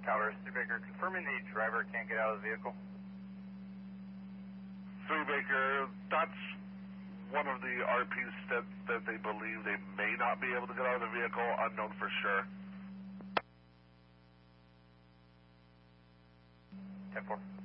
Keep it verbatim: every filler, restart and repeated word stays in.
Tower, Baker, confirming the driver can't get out of the vehicle. Three Baker, that's one of the R Ps that, that they believe they may not be able to get out of the vehicle, unknown for sure. ten four.